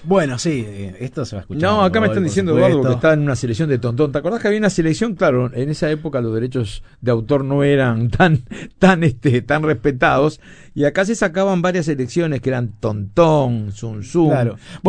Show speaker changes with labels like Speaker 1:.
Speaker 1: Bueno, sí, esto se va a escuchar.
Speaker 2: No, acá me están
Speaker 1: por
Speaker 2: diciendo,
Speaker 1: supuesto.
Speaker 2: Eduardo, que está en una selección de Tontón. ¿Te acordás que había una selección? Claro, en esa época los derechos de autor no eran tan respetados, y acá se sacaban varias selecciones que eran Tontón, Zum Zum.
Speaker 1: Claro.